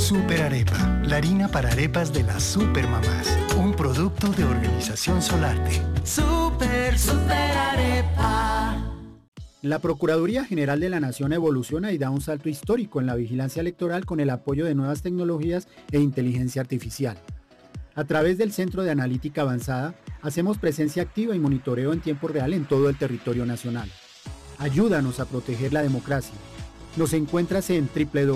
Super Arepa, la harina para arepas de las supermamás. Un producto de Organización Solarte. Super Arepa. La Procuraduría General de la Nación evoluciona y da un salto histórico en la vigilancia electoral con el apoyo de nuevas tecnologías e inteligencia artificial. A través del Centro de Analítica Avanzada, hacemos presencia activa y monitoreo en tiempo real en todo el territorio nacional. Ayúdanos a proteger la democracia. Nos encuentras en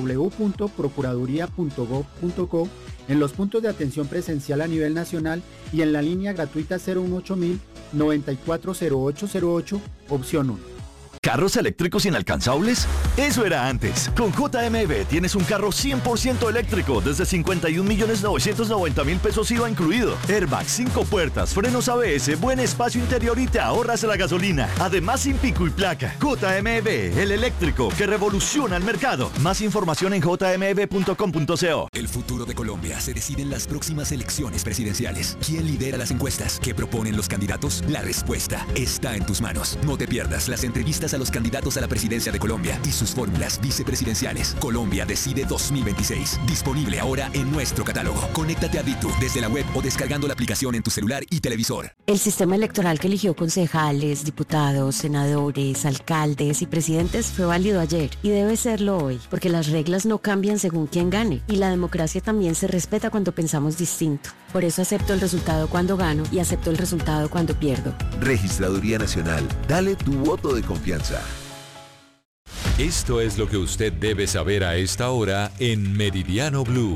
www.procuraduría.gov.co, en los puntos de atención presencial a nivel nacional y en la línea gratuita 01800 940808, opción 1. ¿Carros eléctricos inalcanzables? Eso era antes. Con JMB tienes un carro 100% eléctrico desde 51.990.000 pesos IVA incluido. Airbag, 5 puertas, frenos ABS, buen espacio interior y te ahorras la gasolina. Además sin pico y placa. JMB, el eléctrico que revoluciona el mercado. Más información en jmb.com.co. El futuro de Colombia se decide en las próximas elecciones presidenciales. ¿Quién lidera las encuestas? ¿Qué proponen los candidatos? La respuesta está en tus manos. No te pierdas las entrevistas a los candidatos a la presidencia de Colombia y sus fórmulas vicepresidenciales. Colombia Decide 2026. Disponible ahora en nuestro catálogo. Conéctate a Ditu desde la web o descargando la aplicación en tu celular y televisor. El sistema electoral que eligió concejales, diputados, senadores, alcaldes y presidentes fue válido ayer y debe serlo hoy, porque las reglas no cambian según quién gane y la democracia también se respeta cuando pensamos distinto. Por eso acepto el resultado cuando gano y acepto el resultado cuando pierdo. Registraduría Nacional. Dale tu voto de confianza. Esto es lo que usted debe saber a esta hora en Meridiano Blue.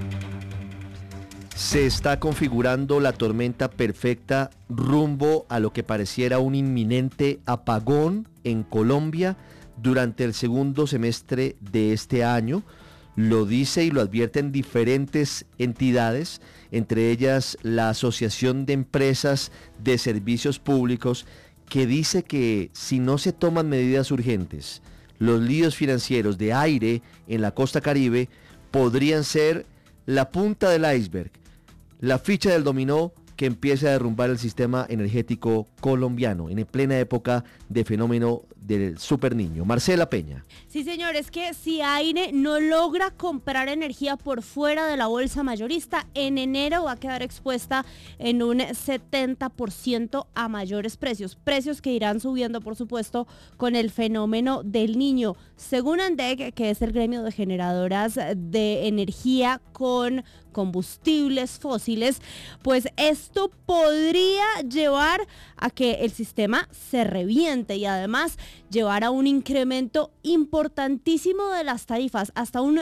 Se está configurando la tormenta perfecta rumbo a lo que pareciera un inminente apagón en Colombia durante el segundo semestre de este año. Lo dice y lo advierten diferentes entidades, entre ellas la Asociación de Empresas de Servicios Públicos, que dice que si no se toman medidas urgentes, los líos financieros de aire en la costa Caribe podrían ser la punta del iceberg, la ficha del dominó que empiece a derrumbar el sistema energético colombiano en plena época de fenómeno del Super Niño. Marcela Peña. Sí, señor, es que si Aire no logra comprar energía por fuera de la bolsa mayorista, en enero va a quedar expuesta en un 70% a mayores precios que irán subiendo, por supuesto, con el fenómeno del Niño. Según ANDEC, que es el gremio de generadoras de energía con combustibles fósiles, pues esto podría llevar a que el sistema se reviente y además llevar a un incremento importantísimo de las tarifas. Hasta un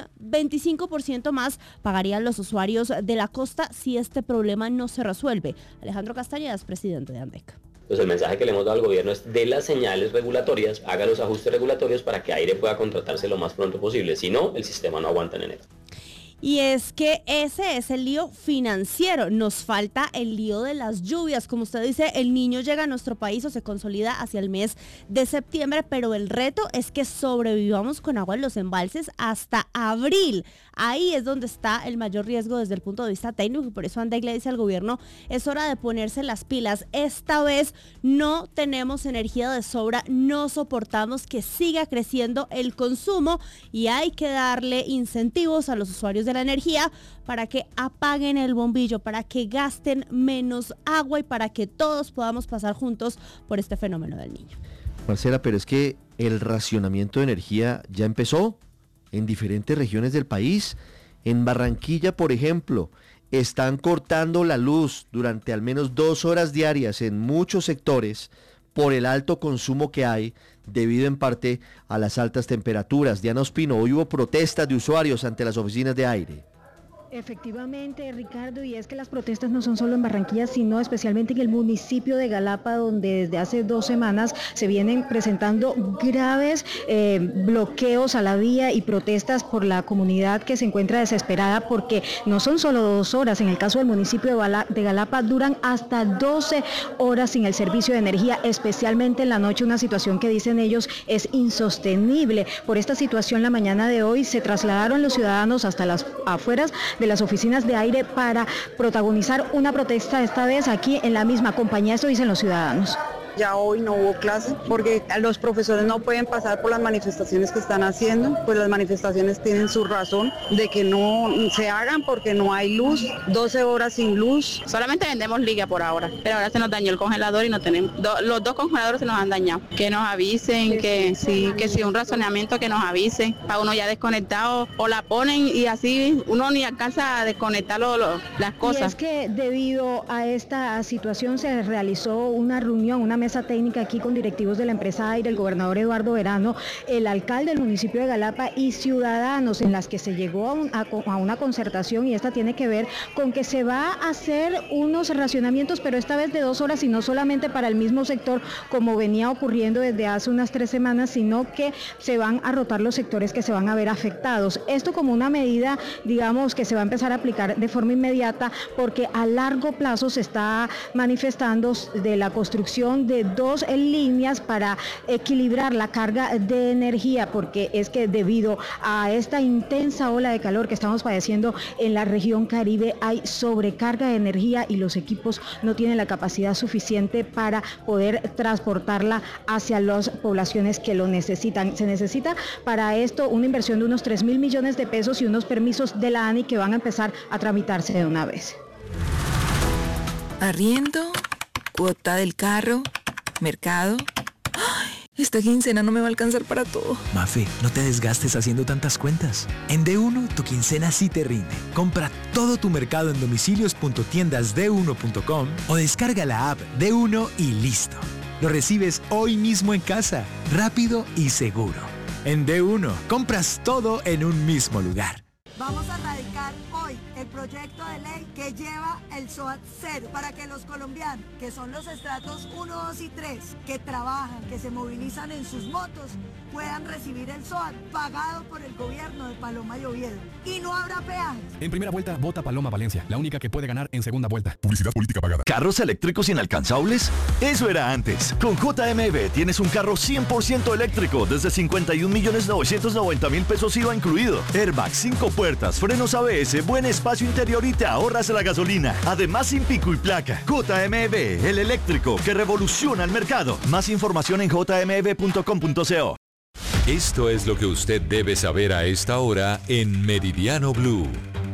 25% más pagarían los usuarios de la costa si este problema no se resuelve. Alejandro Castañeda es presidente de ANDEC. Entonces el mensaje que le hemos dado al gobierno es de las señales regulatorias, haga los ajustes regulatorios para que Aire pueda contratarse lo más pronto posible. Si no, el sistema no aguanta en enero. Y es que ese es el lío financiero, nos falta el lío de las lluvias. Como usted dice, el Niño llega a nuestro país o se consolida hacia el mes de septiembre, pero el reto es que sobrevivamos con agua en los embalses hasta abril. Ahí es donde está el mayor riesgo desde el punto de vista técnico y por eso ANDEC le dice al gobierno, es hora de ponerse las pilas. Esta vez no tenemos energía de sobra, no soportamos que siga creciendo el consumo y hay que darle incentivos a los usuarios de la energía para que apaguen el bombillo, para que gasten menos agua y para que todos podamos pasar juntos por este fenómeno del Niño. Marcela, pero es que el racionamiento de energía ya empezó en diferentes regiones del país. En Barranquilla, por ejemplo, están cortando la luz durante al menos 2 horas diarias en muchos sectores por el alto consumo que hay, debido en parte a las altas temperaturas. Diana Ospino, hoy hubo protestas de usuarios ante las oficinas de Aire. Efectivamente, Ricardo, y es que las protestas no son solo en Barranquilla, sino especialmente en el municipio de Galapa, donde desde hace 2 semanas se vienen presentando graves bloqueos a la vía y protestas por la comunidad que se encuentra desesperada porque no son solo 2 horas, en el caso del municipio de Galapa duran hasta 12 horas sin el servicio de energía, especialmente en la noche, una situación que dicen ellos es insostenible. Por esta situación, la mañana de hoy se trasladaron los ciudadanos hasta las afueras de las oficinas de Aire para protagonizar una protesta, esta vez aquí en la misma compañía. Esto dicen los ciudadanos. Ya hoy no hubo clase porque los profesores no pueden pasar por las manifestaciones que están haciendo, pues las manifestaciones tienen su razón de que no se hagan porque no hay luz, 12 horas sin luz. Solamente vendemos liga por ahora, pero ahora se nos dañó el congelador y no tenemos, los dos congeladores se nos han dañado. Que nos avisen, que si un razonamiento que nos avisen, para uno ya desconectado o la ponen y así uno ni alcanza a desconectar las cosas. Y es que debido a esta situación se realizó una reunión, una mesa técnica aquí con directivos de la empresa Aire, el gobernador Eduardo Verano, el alcalde del municipio de Galapa y ciudadanos, en las que se llegó a una concertación, y esta tiene que ver con que se va a hacer unos racionamientos, pero esta vez de 2 horas y no solamente para el mismo sector como venía ocurriendo desde hace unas 3 semanas, sino que se van a rotar los sectores que se van a ver afectados. Esto como una medida, digamos, que se va a empezar a aplicar de forma inmediata, porque a largo plazo se está manifestando de la construcción de 2 líneas para equilibrar la carga de energía, porque es que debido a esta intensa ola de calor que estamos padeciendo en la región Caribe hay sobrecarga de energía y los equipos no tienen la capacidad suficiente para poder transportarla hacia las poblaciones que lo necesitan. Se necesita para esto una inversión de unos 3.000 millones de pesos y unos permisos de la ANI que van a empezar a tramitarse de una vez. Arriendo, cuota del carro, mercado. ¡Ay! Esta quincena no me va a alcanzar para todo. Mafe, no te desgastes haciendo tantas cuentas. En D1, tu quincena sí te rinde. Compra todo tu mercado en domicilios.tiendasd1.com o descarga la app D1 y listo. Lo recibes hoy mismo en casa, rápido y seguro. En D1, compras todo en un mismo lugar. Vamos a radicar hoy el proyecto de ley que lleva el SOAT 0 para que los colombianos, que son los estratos 1, 2 y 3, que trabajan, que se movilizan en sus motos, puedan recibir el SOAT pagado por el gobierno de Paloma y Oviedo. Y no habrá peajes. En primera vuelta, vota Paloma Valencia, la única que puede ganar en segunda vuelta. Publicidad política pagada. ¿Carros eléctricos inalcanzables? Eso era antes. Con JMB tienes un carro 100% eléctrico desde 51.990.000 pesos IVA incluido. Airbag 5 puertas, frenos ABS, buen espacio interior y te ahorras la gasolina. Además sin pico y placa. JMB, el eléctrico que revoluciona el mercado. Más información en jmb.com.co. Esto es lo que usted debe saber a esta hora en Meridiano Blue.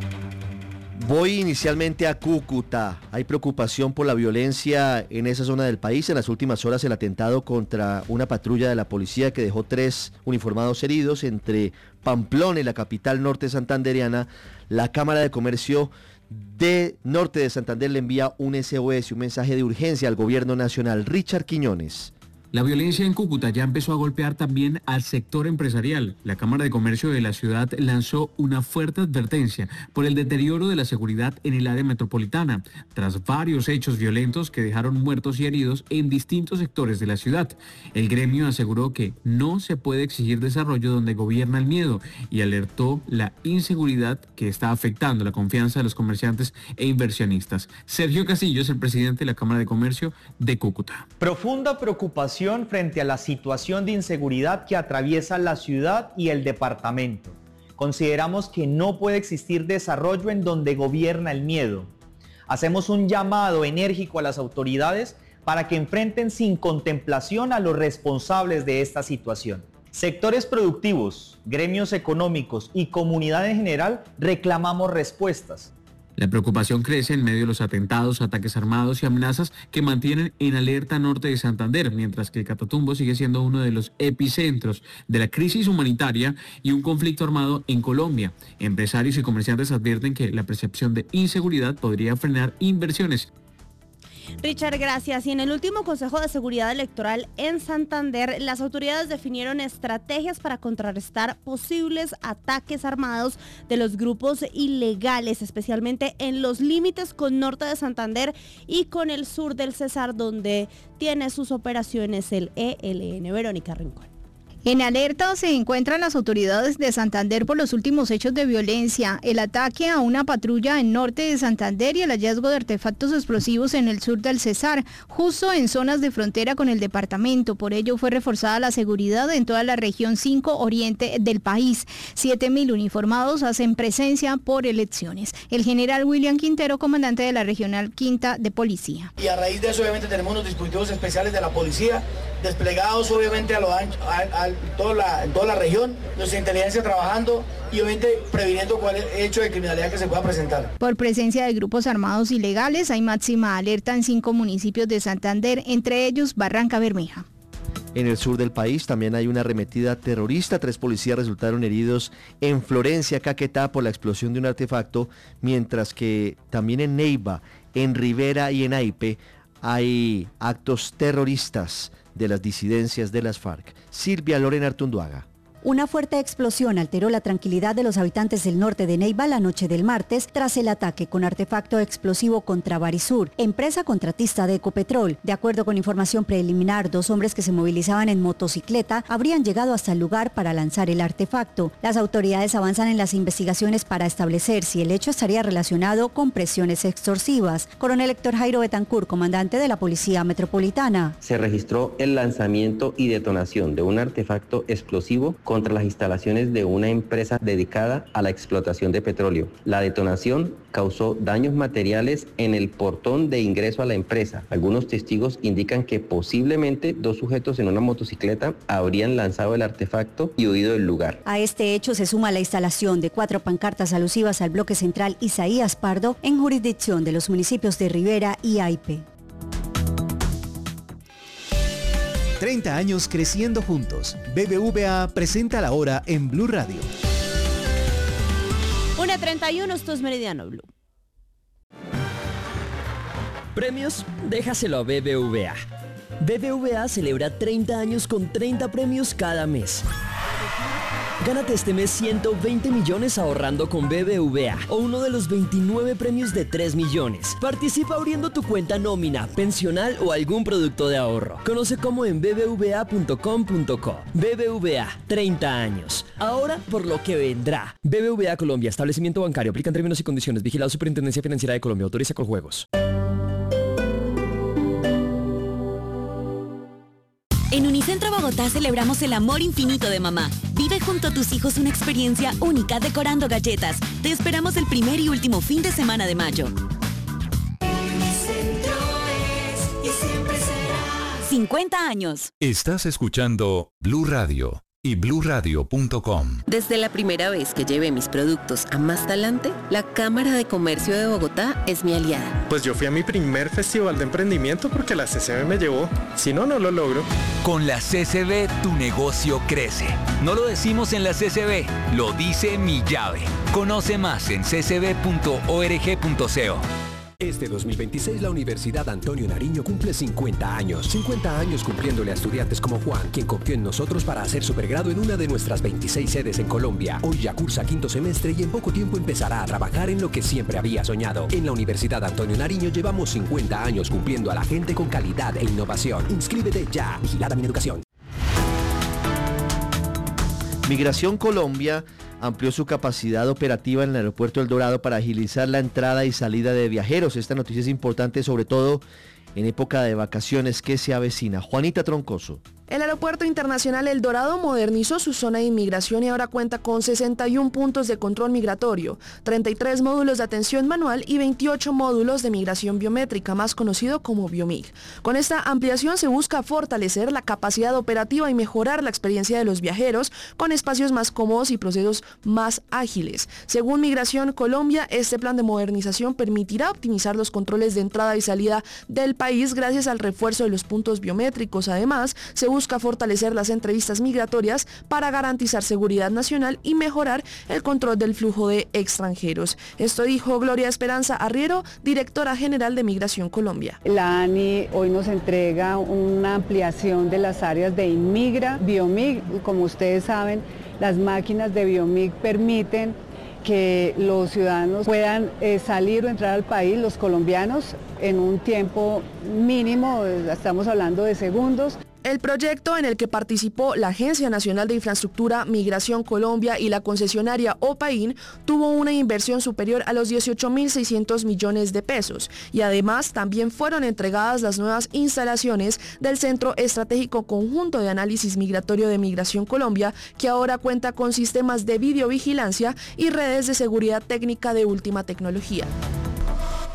Voy inicialmente a Cúcuta. Hay preocupación por la violencia en esa zona del país. En las últimas horas el atentado contra una patrulla de la policía que dejó 3 uniformados heridos entre Pamplona y la capital norte santandereana. La Cámara de Comercio de Norte de Santander le envía un SOS, un mensaje de urgencia al gobierno nacional. Richard Quiñones. La violencia en Cúcuta ya empezó a golpear también al sector empresarial. La Cámara de Comercio de la ciudad lanzó una fuerte advertencia por el deterioro de la seguridad en el área metropolitana, tras varios hechos violentos que dejaron muertos y heridos en distintos sectores de la ciudad. El gremio aseguró que no se puede exigir desarrollo donde gobierna el miedo y alertó la inseguridad que está afectando la confianza de los comerciantes e inversionistas. Sergio Casillo es el presidente de la Cámara de Comercio de Cúcuta. Profunda preocupación frente a la situación de inseguridad que atraviesa la ciudad y el departamento. Consideramos que no puede existir desarrollo en donde gobierna el miedo. Hacemos un llamado enérgico a las autoridades para que enfrenten sin contemplación a los responsables de esta situación. Sectores productivos, gremios económicos y comunidad en general reclamamos respuestas. La preocupación crece en medio de los atentados, ataques armados y amenazas que mantienen en alerta norte de Santander, mientras que el Catatumbo sigue siendo uno de los epicentros de la crisis humanitaria y un conflicto armado en Colombia. Empresarios y comerciantes advierten que la percepción de inseguridad podría frenar inversiones. Richard, gracias. Y en el último Consejo de Seguridad Electoral en Santander, las autoridades definieron estrategias para contrarrestar posibles ataques armados de los grupos ilegales, especialmente en los límites con norte de Santander y con el sur del Cesar, donde tiene sus operaciones el ELN. Verónica Rincón. En alerta se encuentran las autoridades de Santander por los últimos hechos de violencia, el ataque a una patrulla en norte de Santander y el hallazgo de artefactos explosivos en el sur del Cesar, justo en zonas de frontera con el departamento. Por ello fue reforzada la seguridad en toda la región 5 oriente del país. 7.000 uniformados hacen presencia por elecciones. El general William Quintero, comandante de la Regional Quinta de Policía. Y a raíz de eso obviamente tenemos unos dispositivos especiales de la policía desplegados obviamente en toda la región, nuestra inteligencia trabajando y obviamente previniendo cualquier hecho de criminalidad que se pueda presentar. Por presencia de grupos armados ilegales hay máxima alerta en 5 municipios de Santander, entre ellos Barranca Bermeja. En el sur del país también hay una arremetida terrorista. 3 policías resultaron heridos en Florencia, Caquetá, por la explosión de un artefacto, mientras que también en Neiva, en Rivera y en Aipe hay actos terroristas de las disidencias de las FARC. Silvia Lorena Artunduaga. Una fuerte explosión alteró la tranquilidad de los habitantes del norte de Neiva la noche del martes tras el ataque con artefacto explosivo contra Barisur, empresa contratista de Ecopetrol. De acuerdo con información preliminar, 2 hombres que se movilizaban en motocicleta habrían llegado hasta el lugar para lanzar el artefacto. Las autoridades avanzan en las investigaciones para establecer si el hecho estaría relacionado con presiones extorsivas. Coronel Héctor Jairo Betancourt, comandante de la Policía Metropolitana. Se registró el lanzamiento y detonación de un artefacto explosivo contra las instalaciones de una empresa dedicada a la explotación de petróleo. La detonación causó daños materiales en el portón de ingreso a la empresa. Algunos testigos indican que posiblemente 2 sujetos en una motocicleta habrían lanzado el artefacto y huido del lugar. A este hecho se suma la instalación de 4 pancartas alusivas al bloque central Isaías Pardo en jurisdicción de los municipios de Rivera y Aipe. 30 años creciendo juntos. BBVA presenta la hora en Blue Radio. 1:31, esto es Meridiano Blue. Premios, déjaselo a BBVA. BBVA celebra 30 años con 30 premios cada mes. Gánate este mes 120 millones ahorrando con BBVA o uno de los 29 premios de 3 millones. Participa abriendo tu cuenta nómina, pensional o algún producto de ahorro. Conoce cómo en bbva.com.co. BBVA, 30 años. Ahora por lo que vendrá. BBVA Colombia, establecimiento bancario. Aplican términos y condiciones. Vigilado Superintendencia Financiera de Colombia. Autoriza con juegos. En Unicentro Bogotá celebramos el amor infinito de mamá. Vive junto a tus hijos una experiencia única decorando galletas. Te esperamos el primer y último fin de semana de mayo. Unicentro es y siempre será. 50 años. Estás escuchando Blue Radio y bluradio.com. Desde la primera vez que llevé mis productos a Más Talante, la Cámara de Comercio de Bogotá es mi aliada. Pues yo fui a mi primer festival de emprendimiento porque la CCB me llevó. Si no, no lo logro. Con la CCB tu negocio crece. No lo decimos en la CCB, lo dice Mi Llave. Conoce más en ccb.org.co. Este 2026 la Universidad Antonio Nariño cumple 50 años. 50 años cumpliéndole a estudiantes como Juan, quien confió en nosotros para hacer supergrado en una de nuestras 26 sedes en Colombia. Hoy ya cursa 5º semestre y en poco tiempo empezará a trabajar en lo que siempre había soñado. En la Universidad Antonio Nariño llevamos 50 años cumpliendo a la gente con calidad e innovación. Inscríbete ya. Vigilada Mineducación. Migración Colombia amplió su capacidad operativa en el aeropuerto El Dorado para agilizar la entrada y salida de viajeros. Esta noticia es importante, sobre todo en época de vacaciones que se avecina. Juanita Troncoso. El Aeropuerto Internacional El Dorado modernizó su zona de inmigración y ahora cuenta con 61 puntos de control migratorio, 33 módulos de atención manual y 28 módulos de migración biométrica, más conocido como Biomig. Con esta ampliación se busca fortalecer la capacidad operativa y mejorar la experiencia de los viajeros con espacios más cómodos y procesos más ágiles. Según Migración Colombia, este plan de modernización permitirá optimizar los controles de entrada y salida del país gracias al refuerzo de los puntos biométricos. Además, se busca fortalecer las entrevistas migratorias para garantizar seguridad nacional y mejorar el control del flujo de extranjeros. Esto dijo Gloria Esperanza Arriero, directora general de Migración Colombia. La ANI hoy nos entrega una ampliación de las áreas de Inmigra, Biomig. Como ustedes saben, las máquinas de Biomig permiten que los ciudadanos puedan salir o entrar al país, los colombianos, en un tiempo mínimo, estamos hablando de segundos. El proyecto, en el que participó la Agencia Nacional de Infraestructura, Migración Colombia y la concesionaria OPAIN, tuvo una inversión superior a los 18.600 millones de pesos y además también fueron entregadas las nuevas instalaciones del Centro Estratégico Conjunto de Análisis Migratorio de Migración Colombia, que ahora cuenta con sistemas de videovigilancia y redes de seguridad técnica de última tecnología.